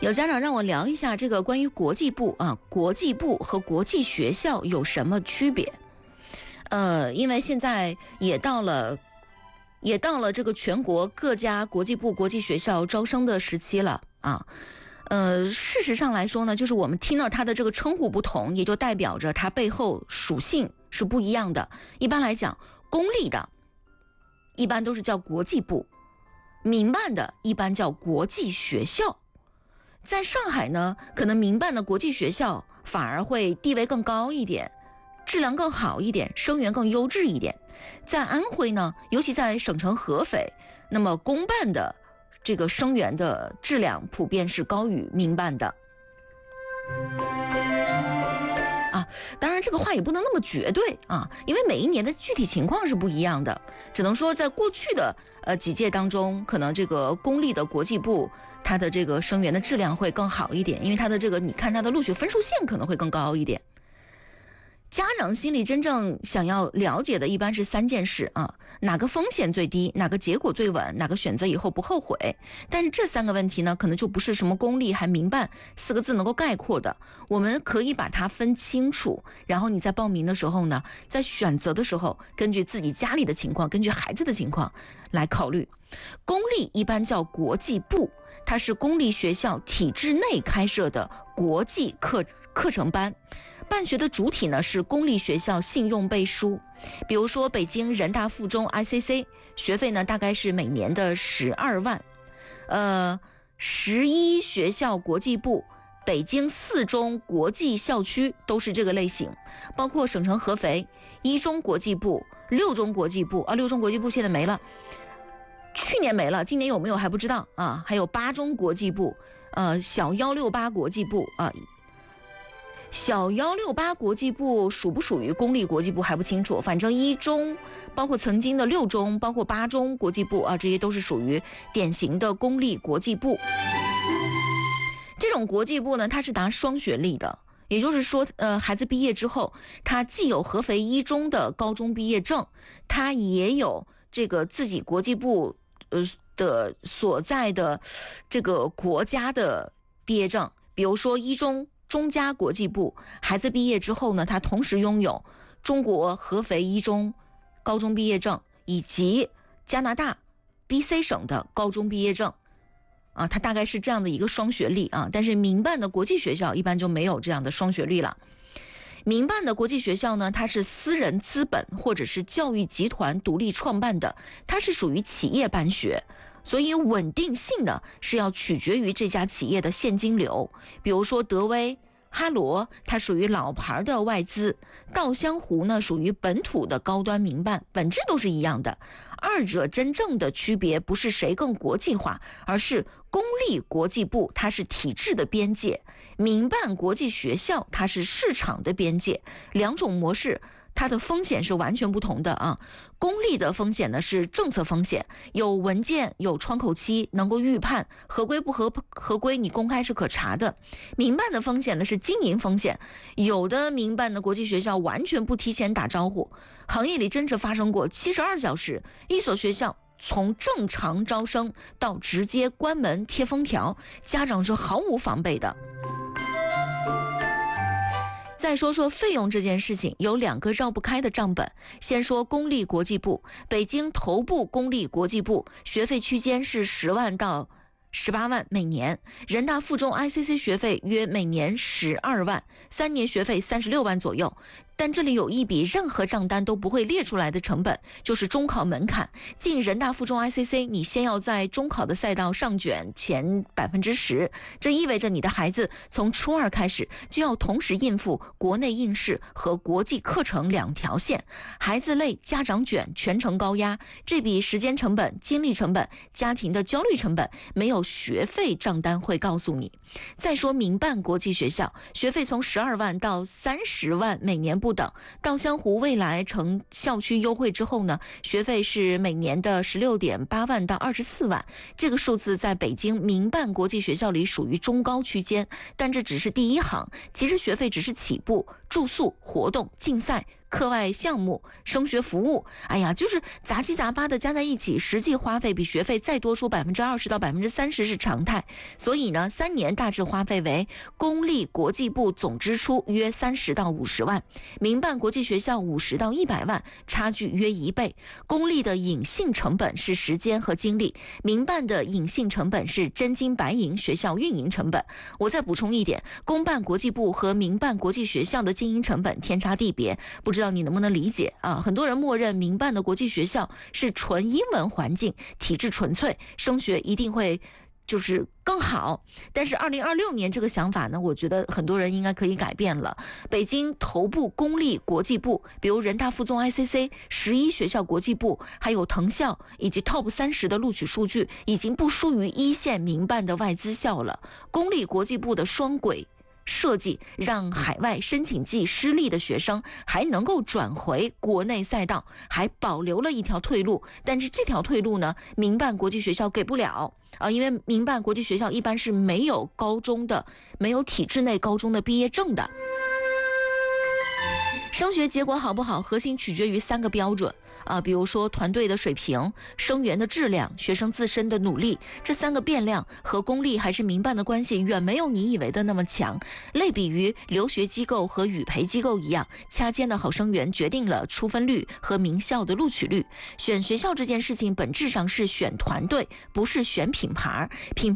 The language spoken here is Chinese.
有家长让我聊一下这个关于国际部啊，国际部和国际学校有什么区别？因为现在也到了这个全国各家国际部、国际学校招生的时期了啊。事实上来说呢，就是我们听到它的这个称呼不同，也就代表着它背后属性是不一样的。一般来讲，公立的一般都是叫国际部，民办的一般叫国际学校。在上海呢，可能民办的国际学校反而会地位更高一点，质量更好一点，生源更优质一点。在安徽呢，尤其在省城合肥，那么公办的这个生源的质量普遍是高于民办的。当然这个话也不能那么绝对啊，因为每一年的具体情况是不一样的，只能说在过去的几届当中，可能这个公立的国际部它的这个生源的质量会更好一点，因为它的这个你看它的录取分数线可能会更高一点。家长心里真正想要了解的一般是3件事啊，哪个风险最低，哪个结果最稳，哪个选择以后不后悔。但是这3个问题呢，可能就不是什么公立还民办4个字能够概括的，我们可以把它分清楚，然后你在报名的时候呢，在选择的时候，根据自己家里的情况，根据孩子的情况来考虑。公立一般叫国际部，它是公立学校体制内开设的国际课程班，办学的主体呢是公立学校信用背书。比如说北京人大附中 ICC 学费呢大概是每年的12万，11学校国际部，北京4中国际校区都是这个类型，包括省城合肥1中国际部、6中国际部6中国际部现在没了，去年没了，今年有没有还不知道啊。还有8中国际部，小168国际部啊，小168国际部属不属于公立国际部还不清楚，反正1中，包括曾经的6中，包括8中国际部啊，这些都是属于典型的公立国际部。这种国际部呢，它是拿双学历的，也就是说，孩子毕业之后，他既有合肥1中的高中毕业证，他也有这个自己国际部的所在的这个国家的毕业证。比如说1中中加国际部，孩子毕业之后呢，他同时拥有中国合肥1中高中毕业证以及加拿大 BC 省的高中毕业证啊，他大概是这样的一个双学历啊。但是民办的国际学校一般就没有这样的双学历了。民办的国际学校呢，它是私人资本或者是教育集团独立创办的，它是属于企业办学，所以稳定性呢是要取决于这家企业的现金流。比如说德威、哈罗，它属于老牌的外资，稻香湖呢属于本土的高端民办，本质都是一样的。二者真正的区别不是谁更国际化，而是公立国际部它是体制的边界，民办国际学校它是市场的边界，两种模式它的风险是完全不同的啊。公立的风险呢是政策风险，有文件有窗口期，能够预判，合规不合规你公开是可查的。民办的风险呢是经营风险，有的民办的国际学校完全不提前打招呼，行业里真是发生过72小时一所学校从正常招生到直接关门贴封条，家长是毫无防备的。再说说费用这件事情，有2个绕不开的账本。先说公立国际部，北京头部公立国际部学费区间是10万到18万每年，人大附中 ICC 学费约每年12万，3年学费36万左右。但这里有一笔任何账单都不会列出来的成本，就是中考门槛。进人大附中 ICC， 你先要在中考的赛道上卷前10%，这意味着你的孩子从初2开始就要同时应付国内应试和国际课程2条线，孩子累，家长卷，全程高压，这笔时间成本、精力成本、家庭的焦虑成本，没有学费账单会告诉你。再说民办国际学校，学费从12万到30万每年不等，稻香湖未来成校区优惠之后呢，学费是每年的16.8万到24万，这个数字在北京民办国际学校里属于中高区间，但这只是第一行，其实学费只是起步，住宿、活动、竞赛课外项目、升学服务，哎呀，就是杂七杂八的加在一起，实际花费比学费再多出20%到30%是常态。所以呢，3年大致花费为公立国际部总支出约30到50万，民办国际学校50到100万，差距约1倍。公立的隐性成本是时间和精力，民办的隐性成本是真金白银学校运营成本。我再补充一点，公办国际部和民办国际学校的经营成本天差地别，不知道你能不能理解啊？很多人默认民办的国际学校是纯英文环境，体制纯粹，升学一定会就是更好。但是2026年这个想法呢，我觉得很多人应该可以改变了。北京头部公立国际部，比如人大附中 ICC、11学校国际部，还有藤校以及 TOP 30的录取数据，已经不输于一线民办的外资校了。公立国际部的双轨设计让海外申请季失利的学生还能够转回国内赛道，还保留了一条退路。但是这条退路呢，民办国际学校给不了因为民办国际学校一般是没有体制内高中的毕业证的。升学结果好不好，核心取决于3个标准比如说团队的水平、生源的质量、学生自身的努力，这3个变量和公立还是民办的关系远没有你以为的那么强。类比于留学机构和语培机构一样，掐尖的好生源决定了出分率和名校的录取率。选学校这件事情本质上是选团队，不是选品牌。